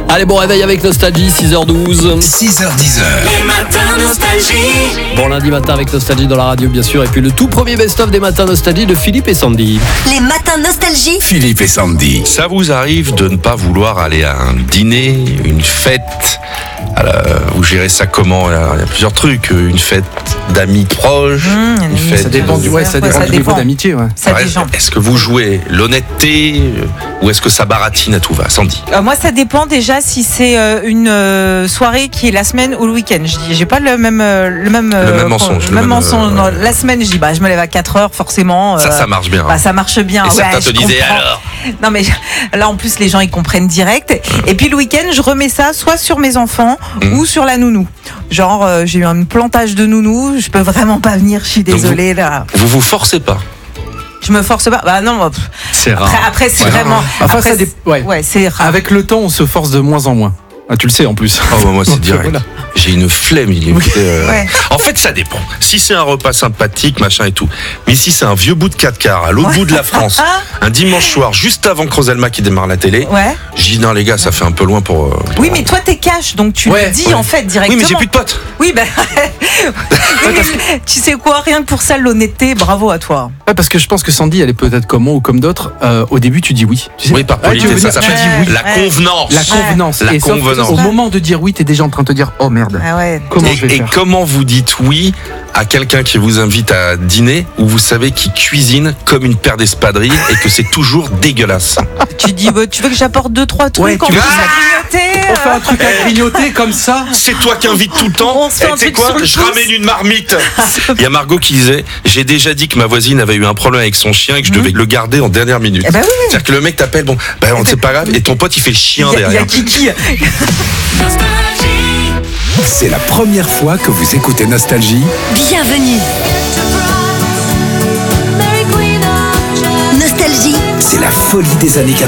Allez, bon réveil avec Nostalgie, 6h12. 6h10. Les matins nostalgie. Bon lundi matin avec Nostalgie dans la radio, bien sûr. Et puis le tout premier best-of des matins Nostalgie de Philippe et Sandy. Les matins nostalgie. Philippe et Sandy. Ça vous arrive de ne pas vouloir aller à un dîner, une fête? Vous gérez ça comment? Il y a plusieurs trucs. Une fête d'amis proches, une fête... Ça dépend du niveau d'amitié. Ouais. Ça Ouais, dépend. est-ce que vous jouez l'honnêteté ou est-ce que ça baratine à tout va? Sandy. Moi, ça dépend déjà si c'est une soirée qui est la semaine ou le week-end. J'ai pas le même mensonge. Non, la semaine, je dis je me lève à 4h forcément. Ça marche bien. Ça marche bien. Et certains je te disaient comprends. alors? Non mais là en plus les gens ils comprennent direct. Et puis le week-end, je remets ça soit sur mes enfants ou sur la nounou. Genre j'ai eu un plantage de nounou, je peux vraiment pas venir, je suis désolée là. Vous forcez pas? Je me force pas. Bah non. C'est rare. Après c'est vraiment. Enfin, après, ouais. c'est rare. Avec le temps, on se force de moins en moins. Ah, tu le sais en plus. Moi c'est direct. Voilà. J'ai une flemme. Ouais. En fait, ça dépend. Si c'est un repas sympathique, machin et tout. Mais si c'est un vieux bout de 4 quarts à l'autre bout de la France, un dimanche soir, juste avant Crozelma qui démarre la télé, Ouais. je dis non les gars, ça fait un peu loin pour... Oui, mais toi t'es cash, donc tu le dis en fait directement. Oui, mais j'ai plus de potes. Oui, tu sais quoi, rien que pour ça, l'honnêteté, bravo à toi. Ouais, parce que je pense que Sandy, elle est peut-être comme moi ou comme d'autres. Au début, tu dis oui. Tu sais, Oui, par tu veux politesse, ça venir, s'appelle tu dis oui. la convenance. La convenance. La Et sauf que convenance. au moment de dire oui, t'es déjà en train de te dire oh merde. Ah ouais. Comment je vais Et faire? comment vous dites oui à quelqu'un qui vous invite à dîner où vous savez qu'il cuisine comme une paire d'espadrilles et que c'est toujours dégueulasse? Tu dis, tu veux que j'apporte 2-3 trucs, Ouais, on tu peut veux- grignoter. On fait un truc à grignoter comme ça. C'est toi qui invites tout le temps. On se fait un Tu sais truc quoi? sur le Je pouce. ramène une marmite. Il y a Margot qui disait, j'ai déjà dit que ma voisine avait eu un problème avec son chien et que je devais le garder en dernière minute. Eh ben oui. C'est-à-dire que le mec t'appelle, c'est pas grave, et ton pote il fait le chien Il y a derrière. Kiki. C'est la première fois que vous écoutez Nostalgie. Bienvenue. Nostalgie. C'est la folie des années 80.